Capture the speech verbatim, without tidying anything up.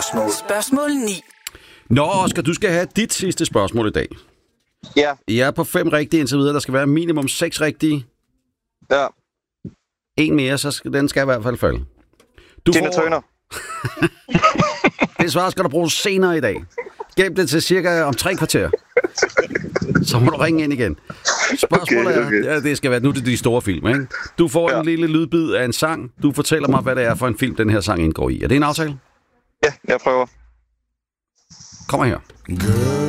spørgsmål. Spørgsmål ni. Nå, Oscar, du skal have dit sidste spørgsmål i dag. Ja. I er på fem rigtige indtil videre. Der skal være minimum seks rigtige. Ja. En mere, så skal, den skal i hvert fald falde. Du Tina får... Turner. Det svar skal du bruge senere i dag. Gem det til cirka om tre kvarter. Så må du ringe ind igen. Spørgsmålet okay, okay. er, ja, det skal være, nu er det de store film, ikke? Du får ja. en lille lydbid af en sang. Du fortæller mig, hvad det er for en film, den her sang indgår i. Er det en aftale? Ja, jeg prøver. Kommer her.